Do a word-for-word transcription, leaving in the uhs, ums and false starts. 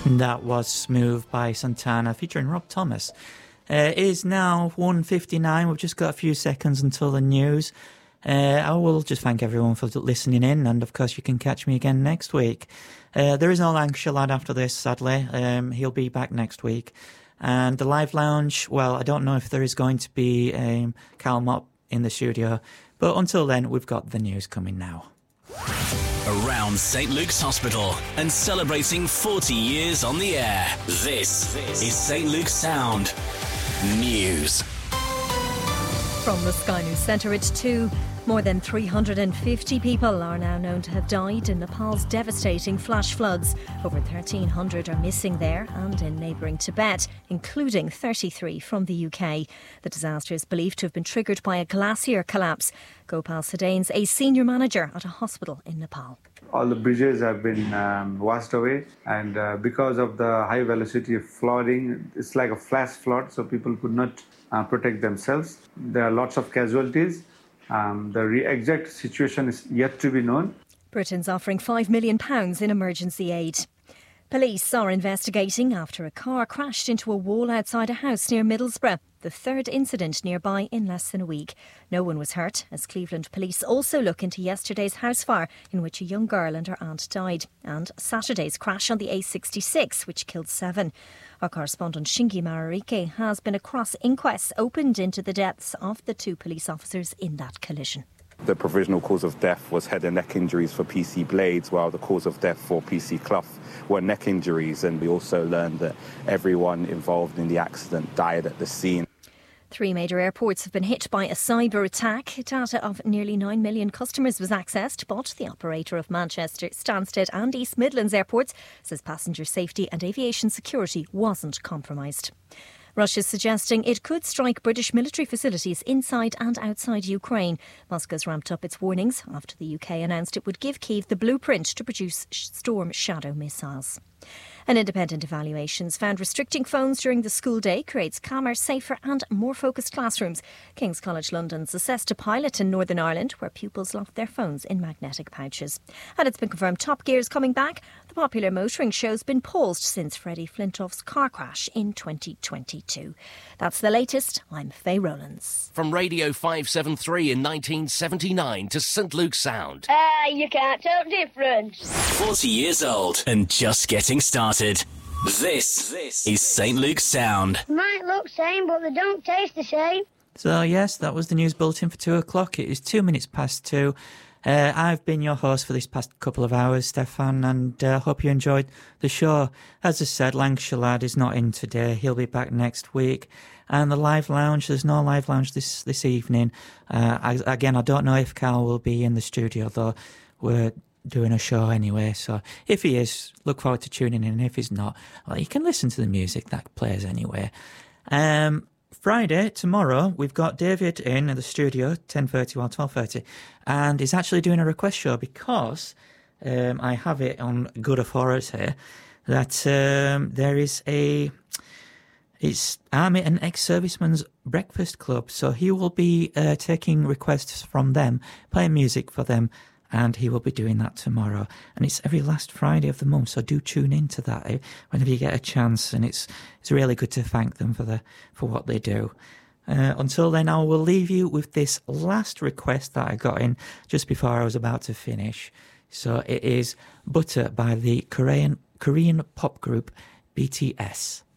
That was Smooth by Santana featuring Rob Thomas. Uh, it is now one fifty-nine. We've just got a few seconds until the news. Uh, I will just thank everyone for listening in, and of course you can catch me again next week. Uh, there is no Lancashire Lad after this, sadly. Um, he'll be back next week. And the Live Lounge, well, I don't know if there is going to be um, Carl Mott in the studio, but until then, we've got the news coming now. Around Saint Luke's Hospital and celebrating forty years on the air. This, this is Saint Luke's Sound News. From the Sky News Centre at two, more than three hundred fifty people are now known to have died in Nepal's devastating flash floods. Over thirteen hundred are missing there and in neighbouring Tibet, including thirty-three from the U K. The disaster is believed to have been triggered by a glacier collapse. Gopal Sadain's a senior manager at a hospital in Nepal. All the bridges have been um, washed away, and uh, because of the high velocity of flooding, it's like a flash flood, so people could not uh, protect themselves. There are lots of casualties. Um, the re- exact situation is yet to be known. Britain's offering five million pounds in emergency aid. Police are investigating after a car crashed into a wall outside a house near Middlesbrough, the third incident nearby in less than a week. No one was hurt, as Cleveland police also look into yesterday's house fire in which a young girl and her aunt died, and Saturday's crash on the A sixty-six, which killed seven. Our correspondent Shingi Mararike has been across inquests opened into the deaths of the two police officers in that collision. The provisional cause of death was head and neck injuries for P C Blades, while the cause of death for P C Clough were neck injuries. And we also learned that everyone involved in the accident died at the scene. Three major airports have been hit by a cyber attack. Data of nearly nine million customers was accessed, but the operator of Manchester, Stansted and East Midlands airports says passenger safety and aviation security wasn't compromised. Russia's suggesting it could strike British military facilities inside and outside Ukraine. Moscow's ramped up its warnings after the U K announced it would give Kyiv the blueprint to produce Storm Shadow missiles. An independent evaluations found restricting phones during the school day creates calmer, safer and more focused classrooms. King's College London's assessed a pilot in Northern Ireland where pupils locked their phones in magnetic pouches. And it's been confirmed Top Gear's coming back. The popular motoring show's been paused since Freddie Flintoff's car crash in twenty twenty-two. That's the latest. I'm Faye Rowlands. From Radio five seventy-three in nineteen seventy-nine to Saint Luke's Sound. Ah, uh, you can't tell the difference. forty years old and just getting started. This, this is Saint Luke's Sound. Might look same, but they don't taste the same. So, yes, that was the news bulletin for two o'clock. It is two minutes past two. Uh, I've been your host for this past couple of hours, Stefan, and I uh, hope you enjoyed the show. As I said, Lancashire Lad is not in today. He'll be back next week. And the Live Lounge, there's no Live Lounge this, this evening. Uh, I, again, I don't know if Carl will be in the studio, though. We're doing a show anyway, so if he is, look forward to tuning in. If he's not, well, you can listen to the music that plays anyway. Um... Friday, tomorrow, we've got David in at the studio, ten thirty or twelve thirty, and he's actually doing a request show because um, I have it on good authority that um, there is a, it's Army and Ex-Servicemen's Breakfast Club, so he will be uh, taking requests from them, playing music for them, and he will be doing that tomorrow. And it's every last Friday of the month, so do tune in to that eh, whenever you get a chance. And it's it's really good to thank them for the for what they do. Uh, until then, I will leave you with this last request that I got in just before I was about to finish. So it is Butter by the Korean Korean pop group B T S.